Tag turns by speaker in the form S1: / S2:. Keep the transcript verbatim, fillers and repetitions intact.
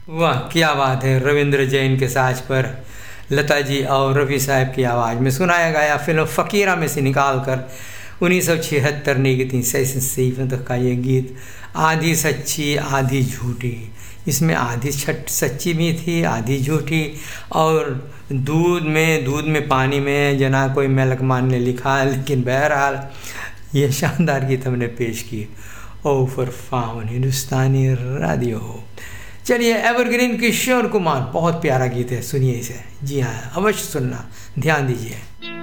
S1: वाह क्या बात है। रविंद्र जैन के साज पर लता जी और रफ़ी साहब की आवाज़ में सुनाया गया फिल्म फ़कीरा में से निकाल कर उन्नीस सौ छिहत्तर ने की सही तक का ये गीत, आधी सच्ची आधी झूठी। इसमें आधी छट सच्ची भी थी, आधी झूठी। और दूध में दूध में पानी में जना कोई मेलक मान ने लिखा, लेकिन बहरहाल ये शानदार गीत हमने पेश की O for faun Hindustani radio. चलिए, एवरग्रीन किशोर कुमार, बहुत प्यारा गीत है, सुनिए इसे। जी हाँ, अवश्य सुनना, ध्यान दीजिए।